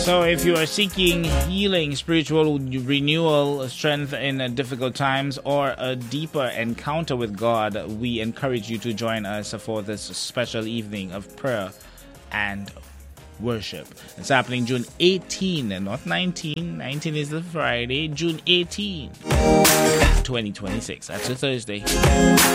So if you are seeking healing, spiritual renewal, strength in difficult times, or a deeper encounter with God, we encourage you to join us for this special evening of prayer and worship. It's happening June 18 and not 19. 19 is the Friday. June 18, 2026. That's a Thursday.